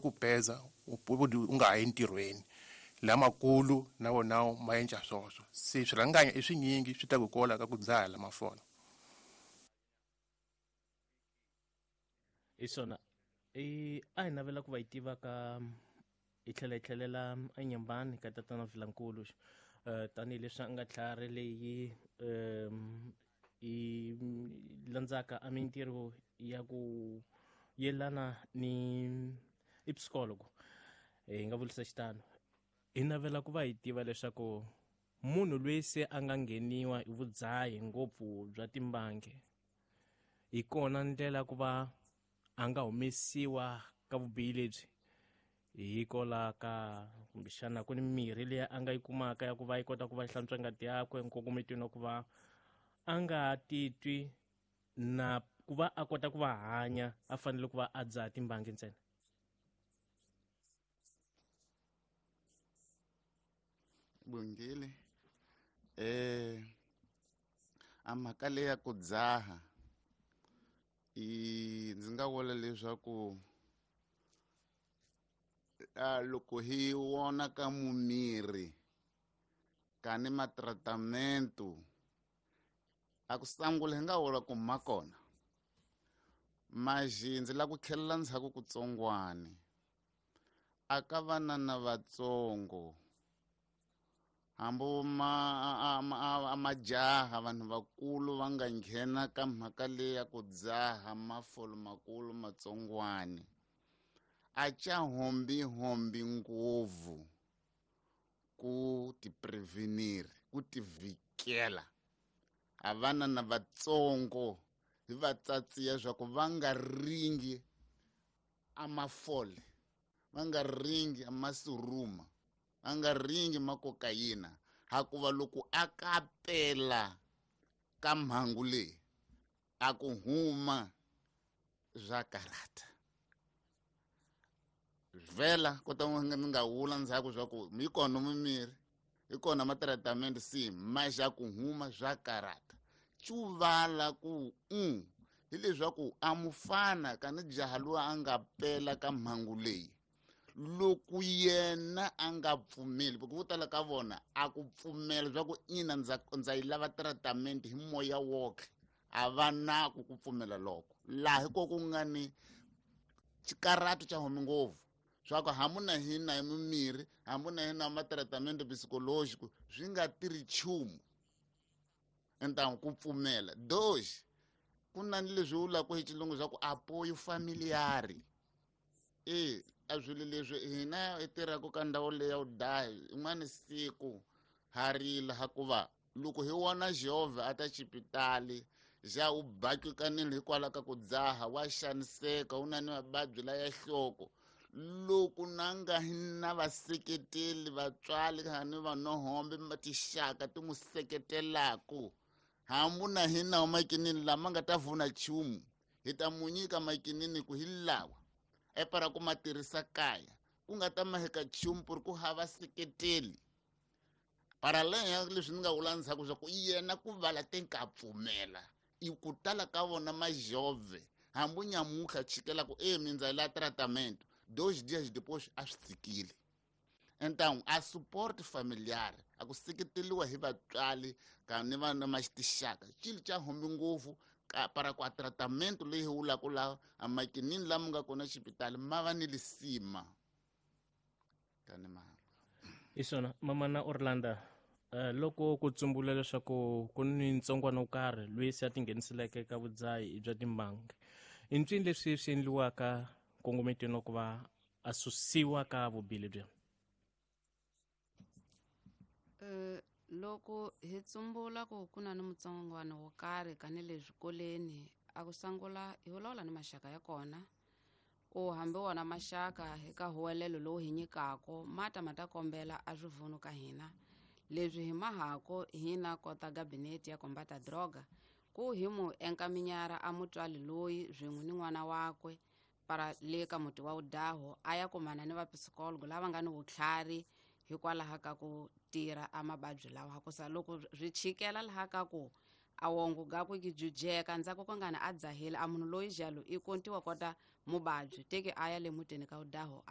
ku bheza unga hayi entirhweni lamakulu nawo nawo ma endla swoswo se swirhanganya i swinyingi swi ta ku kola ka ku dzaha la mafole hi swona a hi navela ku va yi tiva ka hi tlhelela enyembani ka tatana Vilankulu tanihileswi a nga tlhari leyi hi landzaka a mintirho ya ku yelana ni psychologo hi nga vulisa xitano hi navela ku va hi tiva leswaku munhu loyi se a nga ngheniwa hi vudzahi ngopfu bya timbangi hi kona ndlela ku va a nga humesiwa ka vubihi lebyi hikola ka kumbexana ku ni mirhi leyi a nga yi kumaka ya ku va yi kota ku va hlantswa ngati yakwe nkongometweni wa ku va a nga titwi na ku va a kota ku va hanya a fanele ku va a dzaha timbangi ntsena Bongile a mhaka leyi ya ku dzaha ndzi nga vula leswaku loko hi wona ka mumirhi ka ni matratamento a ku sangula hi nga vula ku ma kona maji ndzi la ku tlhelela ndzhaku ku tsongwani aka vana na vatsongo hambo majaha vanhu vakulu va nga nghena ka mhaka leyi ya ku dzaha mafolo makulu matsongwani a ca hombi ngopfu ku ti prevenir ku ti vikela a vana na vatsongo hi va tsatsiya swa ku va nga ringi a mafole va nga ringi a masuruma va nga ringi makokayina hakuva loko a kapela ka mhangu leyi a ku huma zwa karata vhela kota nga hula ndzhaku swa ku mi kona mimirhi hi kona matratamento si maxa ku huma zwa karata chuvala ku hi leswaku a mufana ka ni jaha loyi a nga pela ka mhangu leyi loko yena a nga pfumeli loko vo tala ka vona a ku pfumela swa ku ina ndza yi lava tratamento hi moya woke a va na ku pfumela loko laha ko ku nga ni xikarato xa homi ngopfu swa ku hamuna hina hi mimirhi hamuna hina matratamento psicológico swi nga tirhi chumu entangu ku pfumela doxe ku na ni leswi vulaka hi xilungu swa ku apoyo familiari a swilo leswi hina hi tirhaka ka ndhawu leyi ya udlayi yin'wana siku harila hakuva loko hi wona Jehovha a ta xipitali xa u bakikanile hikwalaho ka ku dzaha wa xaniseka u na ni mavabyi laya nhloko loko na nga na vaseketeli vatswali hani vanohombe tixaka ti n'wi seketelaku hambu na hina umakinini lama nga ta vuna chumu hi ta mu nyika makinini ku hi lawa para ku ma tirhisa kaya ku nga ta maheka chumu ku ri ku hava seketeli paralel ya leswi ni nga vula ndzhaku swa ku yena ku vala te nka pfumela i ku tala ka vona majove hambu nyamutlha chikela ku mindza la tratamento 2 dias depois a swi tsikile então a support familiar a ku seketeliwa hi vatswali ka ni vana maxitixaka xilo xa hombi ngopfu para ku a tratamento leyi vulaka la a makinini lama nga kona xipitali ma va ni lisima kani hi swona mama na Orlando loko ku tsumbula leswaku ku ni ntsongwana wo karhi loyi se a tingheniseleke ka vudzahi bya timbangi i ncini leswi swi endliwaka kongometweni wa ku va a susiwa ka vubihi lebyi loko hi tsumbula ku na ni mutsongwana wo karhi ka ni le swikoleni a ku sangula hi vulavula ni maxaka ya kona ku hambi wona maxaka hi ka huwelelo lowu hi nyikako ma ta kombela a swivunu ka hina leswi hi mahako hina kota gabineti ya kombata droga ku hi mu enka minyara a mutswali loyi zwin'we ni n'wana wakwe para le ka muti wa udaho a ya kumana ni vapsikologo lava nga ni vutlhari hikwalaho ka ku tirha a mababyi lawa hakusa loko byi chikela laha ka ku a wongo ga ku kijujeka ndzhaku ko ngana a dzahile a munhu loyi jalo i kontiwa kota mubabyi teke a ya le mutini ka udaho